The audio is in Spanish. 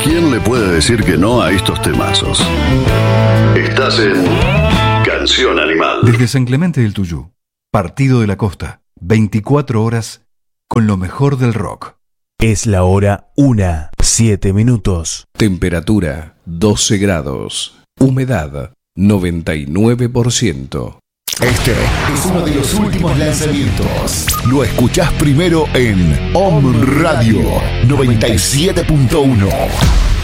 ¿Quién le puede decir que no a estos temazos? Estás en Canción Animal. Desde San Clemente del Tuyú, Partido de la Costa, 24 horas con lo mejor del rock. Es la hora 1:07. Temperatura 12 grados. Humedad 99%. Este es uno de los últimos lanzamientos. Lo escuchás primero en Om Radio 97.1.